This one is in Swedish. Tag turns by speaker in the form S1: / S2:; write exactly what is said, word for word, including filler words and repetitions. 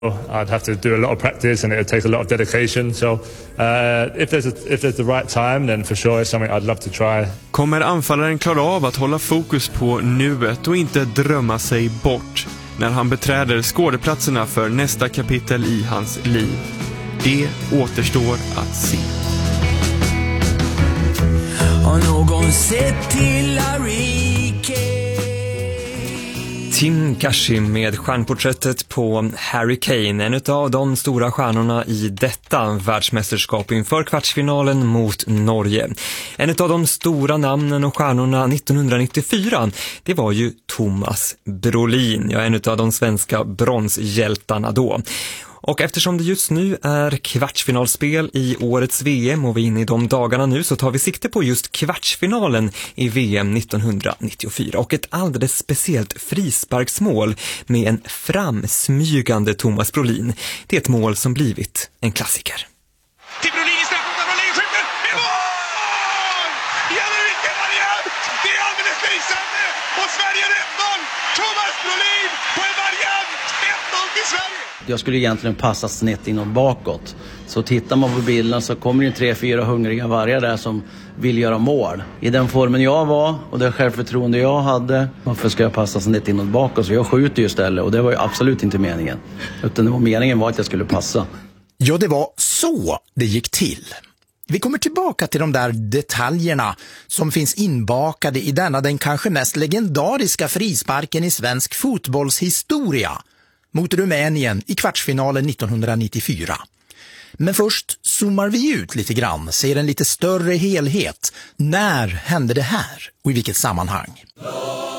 S1: I'd have to do a lot of practice and it would take a lot of dedication. So uh, if there's a, if there's the right time, then for sure it's something I'd love to try.
S2: Kommer anfallaren klara av att hålla fokus på nuet och inte drömma sig bort när han beträder skådeplatserna för nästa kapitel i hans liv? Det återstår att se.
S3: Har någon sett till Harry Kane?
S4: Tim Kashim med stjärnporträttet på Harry Kane, en av de stora stjärnorna i detta världsmästerskap inför kvartsfinalen mot Norge. En av de stora namnen och stjärnorna nittonhundranittiofyra, det var ju Thomas Brolin, ja, en av de svenska bronshjältarna då. Och eftersom det just nu är kvartsfinalspel i årets V M och vi är inne i de dagarna nu, så tar vi sikte på just kvartsfinalen i V M nittonhundranittiofyra och ett alldeles speciellt frisparksmål med en framsmygande Thomas Brolin. Det är ett mål som blivit en klassiker.
S5: Till Brolin i straffområdet, Brolin skjuter! Det är mål! Ja, men vilken variant! Det är alldeles lysande! Och Sverige är ett noll! Thomas Brolin på en variant! ett noll till Sverige!
S6: Jag skulle egentligen passa snett inåt bakåt. Så tittar man på bilden så kommer det tre, fyra hungriga vargar där som vill göra mål. I den formen jag var och det självförtroende jag hade, varför ska jag passa snett inåt bakåt? Så jag skjuter ju istället och det var ju absolut inte meningen. Utan det var meningen var att jag skulle passa.
S7: Ja, det var så det gick till. Vi kommer tillbaka till de där detaljerna som finns inbakade i denna den kanske mest legendariska frisparken i svensk fotbollshistoria mot Rumänien i kvartsfinalen nittonhundranittiofyra. Men först zoomar vi ut lite grann, ser en lite större helhet. När hände det här och i vilket sammanhang?